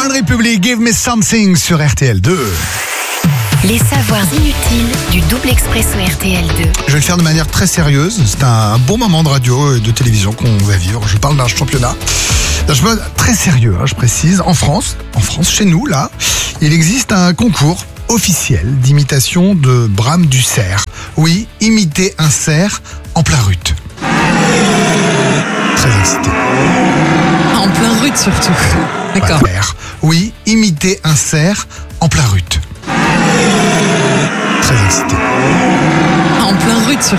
One Republic, Give Me Something sur RTL2. Les savoirs inutiles du double expresso RTL2. Je vais le faire de manière très sérieuse. C'est un bon moment de radio et de télévision qu'on va vivre. Je parle d'un championnat. D'un championnat très sérieux, je précise. En France, chez nous, là, il existe un concours officiel d'imitation de Bram du cerf. Oui, imiter un cerf en plein rut. Très excité. En plein rut surtout. D'accord. Oui, imiter un cerf en plein rut. Très excité. En plein rut surtout.